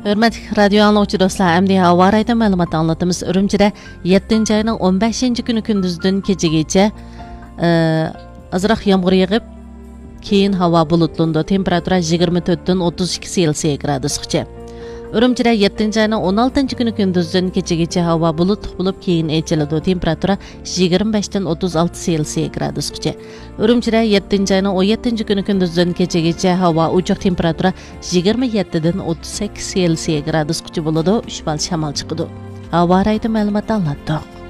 Hörmətli radio anlıqçı dostlar, əmdi hava rayda məlumat anlatımız Ürümçidə 7-ci ayının 15-ci günü gündüzdün keçigacha azraq yağmur yağıb, keyin hava bulutlundu. Temperatura 24-dan 32 Selsiya gradusgacha. Ürümçidə 7-ci ayının 16-cı günü gündüzdün keçigacha hava bulutluq bo'lib, keyin echiladi. Temperatura 25-dan 36 Selsiya gradusgacha. Ürümçidə 7-ci ayının 17-ci günü gündüzdün keçigacha hava uçuq temperatura 27-dan 38 Selsiya gradusgacha bo'ladi. 3 bal shamol chiqadi. Havo rayda ma'lumot anlatdik.